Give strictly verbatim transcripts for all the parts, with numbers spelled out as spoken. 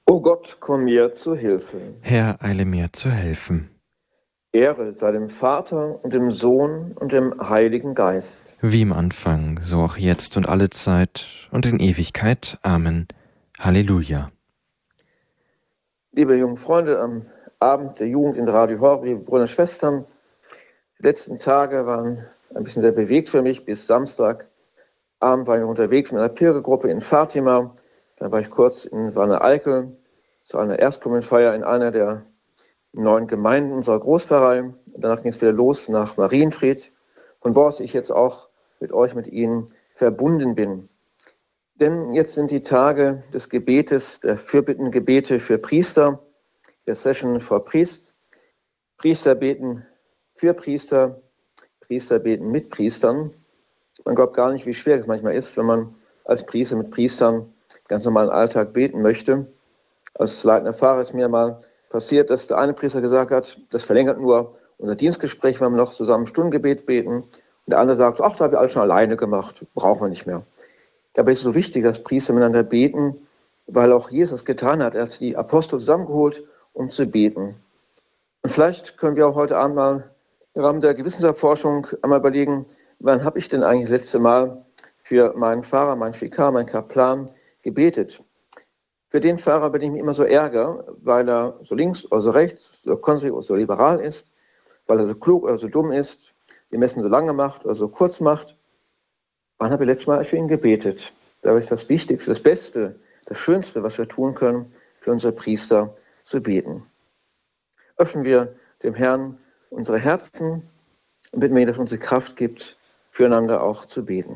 O Gott, komm mir zu Hilfe. Herr, eile mir zu helfen. Ehre sei dem Vater und dem Sohn und dem Heiligen Geist. Wie im Anfang, so auch jetzt und alle Zeit und in Ewigkeit. Amen. Halleluja. Liebe jungen Freunde, am Abend der Jugend in Radio Horeb, liebe Brüder und Schwestern, die letzten Tage waren ein bisschen sehr bewegt für mich. Bis Samstagabend war ich unterwegs mit einer Pilgergruppe in Fatima. Dann war ich kurz in Wanne Eickel zu einer Erstkommunionfeier in einer der neuen Gemeinden unserer Großpfarrei. Danach ging es wieder los nach Marienfried, von wo aus ich jetzt auch mit euch, mit Ihnen verbunden bin. Denn jetzt sind die Tage des Gebetes, der Fürbittengebete für Priester, der Session for Priests. Priester beten für Priester, Priester beten mit Priestern. Man glaubt gar nicht, wie schwer es manchmal ist, wenn man als Priester mit Priestern ganz normalen Alltag beten möchte. Als leitender Pfarrer ist mir mal passiert, dass der eine Priester gesagt hat, das verlängert nur unser Dienstgespräch, wenn wir noch zusammen Stundengebet beten. Und der andere sagt, ach, da haben wir alles schon alleine gemacht, brauchen wir nicht mehr. Dabei ist es so wichtig, dass Priester miteinander beten, weil auch Jesus getan hat. Er hat die Apostel zusammengeholt, um zu beten. Und vielleicht können wir auch heute Abend mal im Rahmen der Gewissenserforschung einmal überlegen, wann habe ich denn eigentlich das letzte Mal für meinen Pfarrer, meinen Vikar, meinen Kaplan gebetet? Für den Pfarrer bin ich mich immer so ärger, weil er so links oder so rechts, so konservativ oder so liberal ist, weil er so klug oder so dumm ist, die Messen so lange macht oder so kurz macht. Wann habe ich letztes Mal für ihn gebetet? Da ist das Wichtigste, das Beste, das Schönste, was wir tun können, für unsere Priester zu beten. Öffnen wir dem Herrn unsere Herzen und bitten wir ihn, dass er uns die Kraft gibt, füreinander auch zu beten.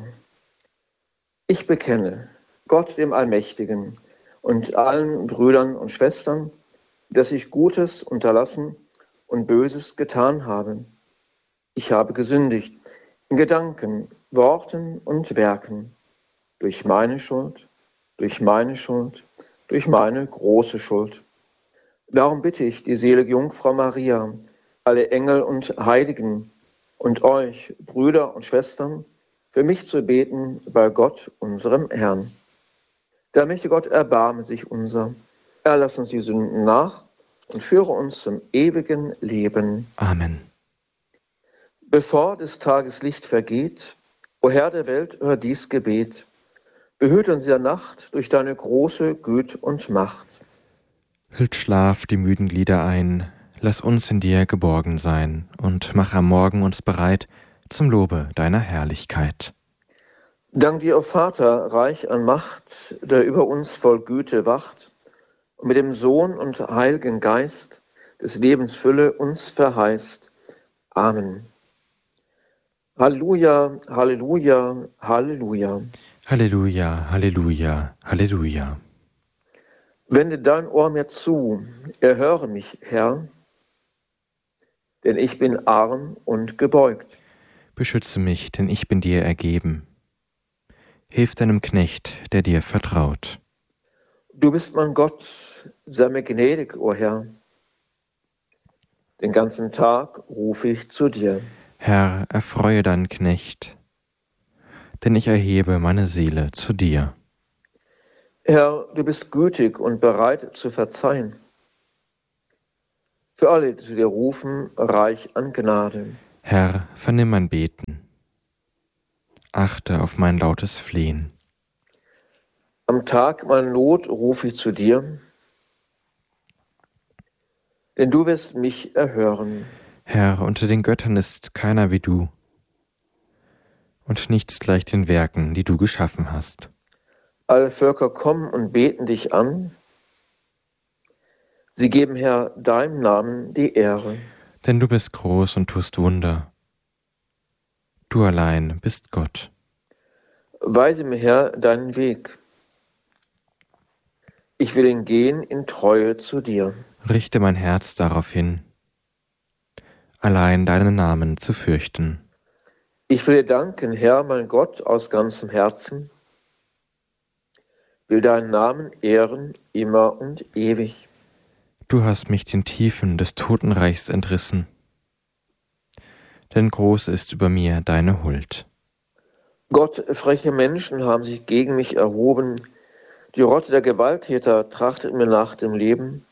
Ich bekenne Gott, dem Allmächtigen, und allen Brüdern und Schwestern, dass ich Gutes unterlassen und Böses getan habe. Ich habe gesündigt in Gedanken, Worten und Werken, durch meine Schuld, durch meine Schuld, durch meine große Schuld. Darum bitte ich die selige Jungfrau Maria, alle Engel und Heiligen und euch, Brüder und Schwestern, für mich zu beten bei Gott, unserem Herrn. Der mächtige Gott erbarme sich unser, er lasse uns die Sünden nach und führe uns zum ewigen Leben. Amen. Bevor des Tages Licht vergeht, o Herr der Welt, hör dies Gebet. Behüte uns in der Nacht durch deine große Güte und Macht. Hüllt Schlaf die müden Glieder ein, lass uns in dir geborgen sein und mach am Morgen uns bereit zum Lobe deiner Herrlichkeit. Dank dir, o Vater, reich an Macht, der über uns voll Güte wacht und mit dem Sohn und Heiligen Geist des Lebens Fülle uns verheißt. Amen. Halleluja, Halleluja, Halleluja. Halleluja, Halleluja, Halleluja. Wende dein Ohr mir zu, erhöre mich, Herr, denn ich bin arm und gebeugt. Beschütze mich, denn ich bin dir ergeben. Hilf deinem Knecht, der dir vertraut. Du bist mein Gott, sei mir gnädig, o Herr. Den ganzen Tag rufe ich zu dir. Herr, erfreue deinen Knecht, denn ich erhebe meine Seele zu dir. Herr, du bist gütig und bereit zu verzeihen. Für alle, die zu dir rufen, reich an Gnade. Herr, vernimm mein Beten. Achte auf mein lautes Flehen. Am Tag meiner Not rufe ich zu dir, denn du wirst mich erhören. Herr, unter den Göttern ist keiner wie du, und nichts gleich den Werken, die du geschaffen hast. Alle Völker kommen und beten dich an. Sie geben, Herr, deinem Namen die Ehre. Denn du bist groß und tust Wunder. Du allein bist Gott. Weise mir, Herr, deinen Weg. Ich will ihn gehen in Treue zu dir. Richte mein Herz darauf hin, allein deinen Namen zu fürchten. Ich will dir danken, Herr, mein Gott, aus ganzem Herzen. Will deinen Namen ehren, immer und ewig. Du hast mich den Tiefen des Totenreichs entrissen, denn groß ist über mir deine Huld. Gott, freche Menschen haben sich gegen mich erhoben, Die Rotte der Gewalttäter trachtet mir nach dem Leben,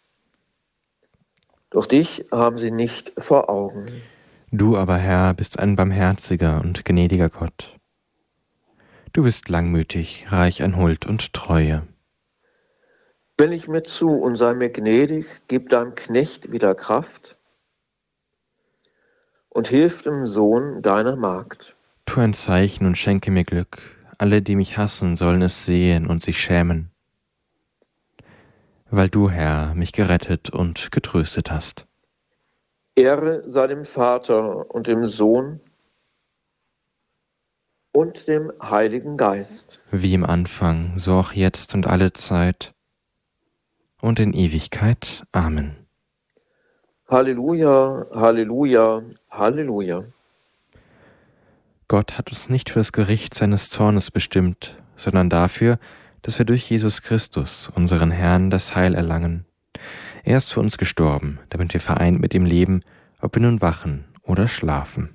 doch dich haben sie nicht vor Augen. Du aber, Herr, bist ein barmherziger und gnädiger Gott. Du bist langmütig, reich an Huld und Treue. Wendlich mir zu und sei mir gnädig, gib deinem Knecht wieder Kraft und hilf dem Sohn deiner Magd. Tu ein Zeichen und schenke mir Glück. Alle, die mich hassen, sollen es sehen und sich schämen. Weil du, Herr, mich gerettet und getröstet hast. Ehre sei dem Vater und dem Sohn und dem Heiligen Geist. Wie im Anfang, so auch jetzt und alle Zeit und in Ewigkeit. Amen. Halleluja, Halleluja, Halleluja. Gott hat uns nicht für das Gericht seines Zornes bestimmt, sondern dafür, dass wir durch Jesus Christus, unseren Herrn, das Heil erlangen. Er ist für uns gestorben, damit wir vereint mit ihm leben, ob wir nun wachen oder schlafen.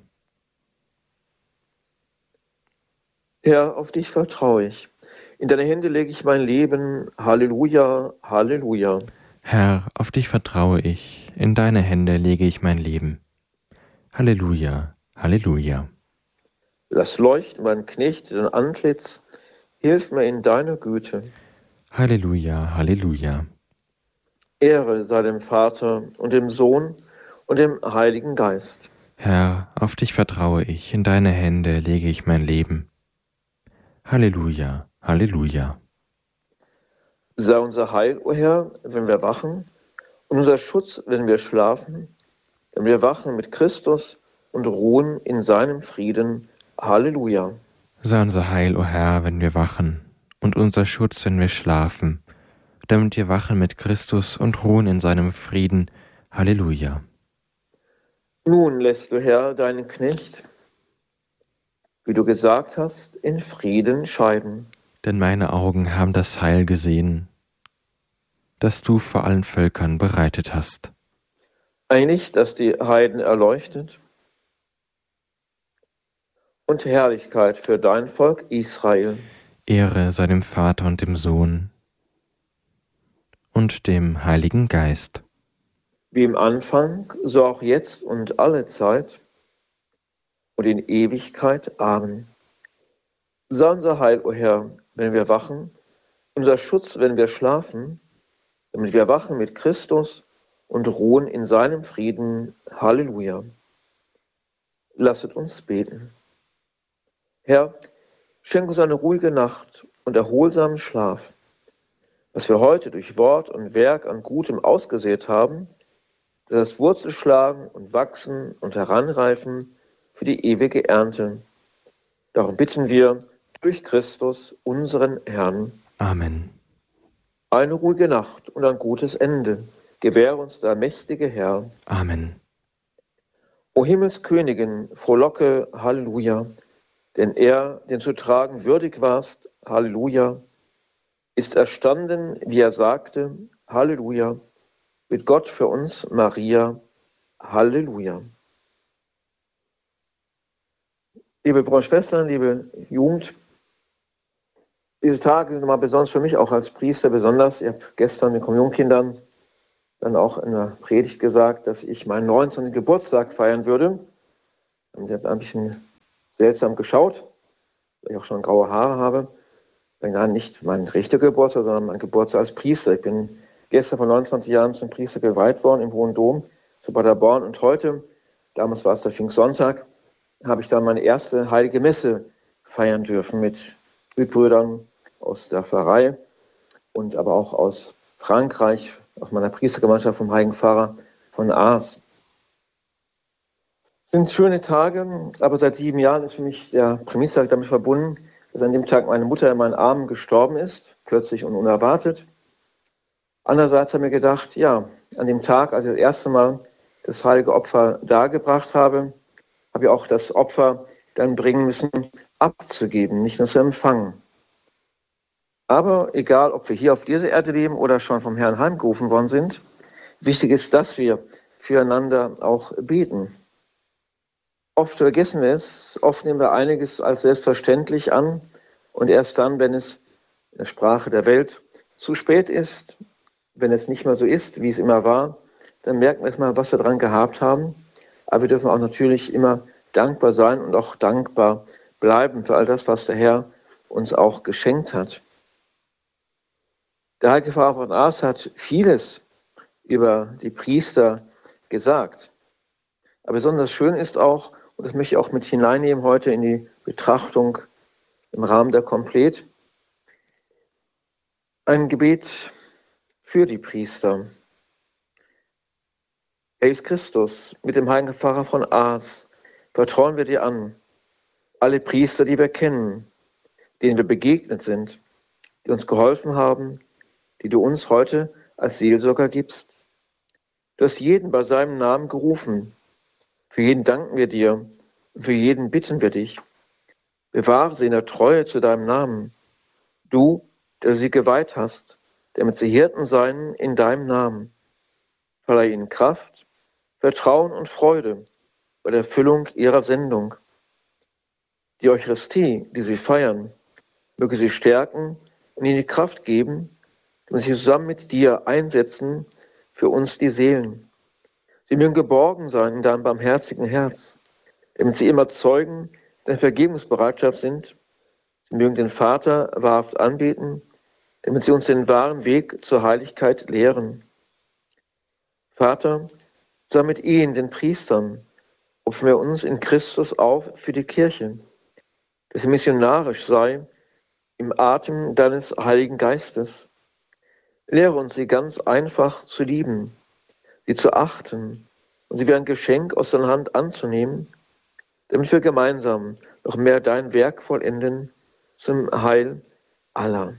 Herr, auf dich vertraue ich. In deine Hände lege ich mein Leben. Halleluja, Halleluja. Herr, auf dich vertraue ich. In deine Hände lege ich mein Leben. Halleluja, Halleluja. Lass leuchten mein Knecht dein Antlitz. Hilf mir in deiner Güte. Halleluja, Halleluja. Ehre sei dem Vater und dem Sohn und dem Heiligen Geist. Herr, auf dich vertraue ich. In deine Hände lege ich mein Leben. Halleluja, Halleluja. Sei unser Heil, o Herr, wenn wir wachen, und unser Schutz, wenn wir schlafen, denn wir wachen mit Christus und ruhen in seinem Frieden. Halleluja. Sei unser Heil, o Herr, wenn wir wachen, und unser Schutz, wenn wir schlafen, damit wir wachen mit Christus und ruhen in seinem Frieden. Halleluja. Nun lässt du, Herr, deinen Knecht, wie du gesagt hast, in Frieden scheiden. Denn meine Augen haben das Heil gesehen, das du vor allen Völkern bereitet hast. Ein Licht, das die Heiden erleuchtet, und Herrlichkeit für dein Volk Israel. Ehre sei dem Vater und dem Sohn und dem Heiligen Geist. Wie im Anfang, so auch jetzt und alle Zeit und in Ewigkeit. Amen. Sei unser Heil, o Herr, wenn wir wachen, unser Schutz, wenn wir schlafen, damit wir wachen mit Christus und ruhen in seinem Frieden. Halleluja. Lasset uns beten. Herr, schenk uns eine ruhige Nacht und erholsamen Schlaf. Was wir heute durch Wort und Werk an Gutem ausgesät haben, das Wurzel schlagen und wachsen und heranreifen für die ewige Ernte. Darum bitten wir durch Christus, unseren Herrn. Amen. Eine ruhige Nacht und ein gutes Ende gewähre uns der mächtige Herr. Amen. O Himmelskönigin, frohlocke, Halleluja, denn er, den zu tragen würdig warst, Halleluja, ist erstanden, wie er sagte, Halleluja, mit Gott für uns, Maria, Halleluja. Liebe Brüder und Schwestern, liebe Jugend, diese Tage sind mal besonders für mich, auch als Priester besonders. Ich habe gestern den Kommunionkindern dann auch in der Predigt gesagt, dass ich meinen neunzehnten Geburtstag feiern würde. Und sie hat ein bisschen seltsam geschaut, weil ich auch schon graue Haare habe. Dann nicht mein richtiger Geburtstag, sondern mein Geburtstag als Priester. Ich bin gestern vor neunundzwanzig Jahren zum Priester geweiht worden im Hohen Dom zu Paderborn. Und heute, damals war es der Pfingstsonntag, habe ich dann meine erste heilige Messe feiern dürfen mit Mitbrüdern aus der Pfarrei und aber auch aus Frankreich, aus meiner Priestergemeinschaft vom Heiligen Pfarrer von Ars. Es sind schöne Tage, aber seit sieben Jahren ist für mich der Primiztag damit verbunden, dass an dem Tag meine Mutter in meinen Armen gestorben ist, plötzlich und unerwartet. Andererseits habe ich mir gedacht, ja, an dem Tag, als ich das erste Mal das heilige Opfer dargebracht habe, habe ich auch das Opfer dann bringen müssen, abzugeben, nicht nur zu empfangen. Aber egal, ob wir hier auf dieser Erde leben oder schon vom Herrn heimgerufen worden sind, wichtig ist, dass wir füreinander auch beten. Oft vergessen wir es, oft nehmen wir einiges als selbstverständlich an und erst dann, wenn es in der Sprache der Welt zu spät ist, wenn es nicht mehr so ist, wie es immer war, dann merken wir erstmal, was wir dran gehabt haben. Aber wir dürfen auch natürlich immer dankbar sein und auch dankbar bleiben für all das, was der Herr uns auch geschenkt hat. Der heilige Pfarrer von Ars hat vieles über die Priester gesagt. Aber besonders schön ist auch, und das möchte ich auch mit hineinnehmen heute in die Betrachtung im Rahmen der Komplett, ein Gebet für die Priester. Herr Jesus Christus, mit dem heiligen Pfarrer von Ars vertrauen wir dir an, alle Priester, die wir kennen, denen wir begegnet sind, die uns geholfen haben, die du uns heute als Seelsorger gibst. Du hast jeden bei seinem Namen gerufen. Für jeden danken wir dir und für jeden bitten wir dich. Bewahre sie in der Treue zu deinem Namen. Du, der sie geweiht hast, damit sie Hirten seien in deinem Namen. Verleihe ihnen Kraft, Vertrauen und Freude bei der Erfüllung ihrer Sendung. Die Eucharistie, die sie feiern, möge sie stärken und ihnen die Kraft geben, damit sie zusammen mit dir einsetzen für uns die Seelen. Sie mögen geborgen sein in deinem barmherzigen Herz, damit sie immer Zeugen der Vergebungsbereitschaft sind. Sie mögen den Vater wahrhaft anbeten, damit sie uns den wahren Weg zur Heiligkeit lehren. Vater, sei mit ihnen, den Priestern, opfern wir uns in Christus auf für die Kirche, dass sie missionarisch sei im Atem deines Heiligen Geistes. Lehre uns, sie ganz einfach zu lieben, sie zu achten und sie wie ein Geschenk aus deiner Hand anzunehmen, damit wir gemeinsam noch mehr dein Werk vollenden zum Heil aller.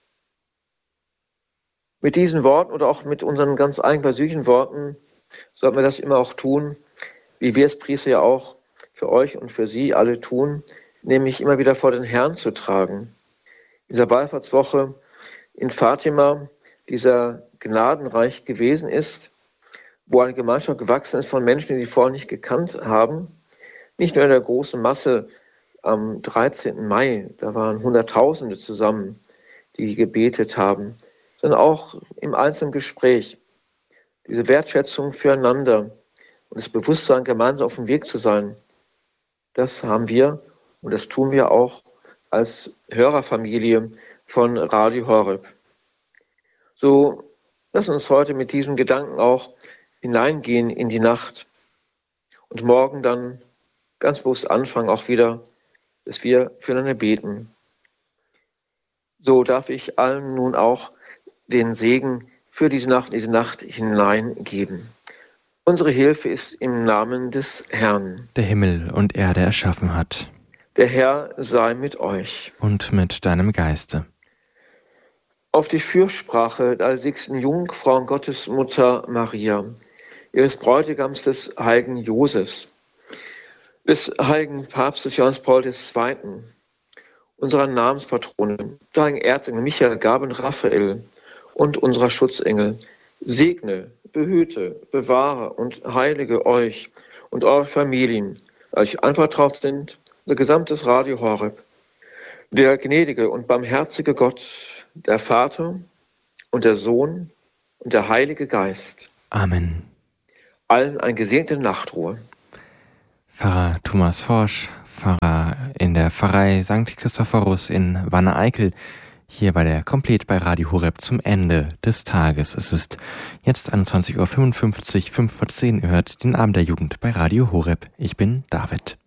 Mit diesen Worten oder auch mit unseren ganz eigenen persönlichen Worten sollten wir das immer auch tun, wie wir es Priester ja auch für euch und für sie alle tun, nämlich immer wieder vor den Herrn zu tragen. In dieser Wallfahrtswoche in Fatima, dieser gnadenreich gewesen ist, wo eine Gemeinschaft gewachsen ist von Menschen, die sie vorher nicht gekannt haben. Nicht nur in der großen Masse am dreizehnten Mai, da waren Hunderttausende zusammen, die gebetet haben, sondern auch im einzelnen Gespräch. Diese Wertschätzung füreinander und das Bewusstsein, gemeinsam auf dem Weg zu sein, das haben wir und das tun wir auch als Hörerfamilie von Radio Horeb. So, lass uns heute mit diesem Gedanken auch hineingehen in die Nacht und morgen dann ganz bewusst anfangen, auch wieder, dass wir füreinander beten. So darf ich allen nun auch den Segen für diese Nacht, diese Nacht hineingeben. Unsere Hilfe ist im Namen des Herrn, der Himmel und Erde erschaffen hat. Der Herr sei mit euch. Und mit deinem Geiste. Auf die Fürsprache der allerseligsten Jungfrau und Gottesmutter Maria, ihres Bräutigams des heiligen Josefs, des heiligen Papstes Johannes Paul der Zweite., unserer Namenspatrone, der heiligen Erzengel Michael, Gabriel, Raphael und unserer Schutzengel, segne, behüte, bewahre und heilige euch und eure Familien, die euch anvertraut sind, unser gesamtes Radio Horeb. Der gnädige und barmherzige Gott, der Vater und der Sohn und der Heilige Geist. Amen. Allen eine gesegnete Nachtruhe. Pfarrer Thomas Horsch, Pfarrer in der Pfarrei Sankt Christophorus in Wanne-Eickel, hier bei der Komplett bei Radio Horeb zum Ende des Tages. Es ist jetzt einundzwanzig Uhr fünfundfünfzig, fünf vor zehn, ihr hört den Abend der Jugend bei Radio Horeb. Ich bin David.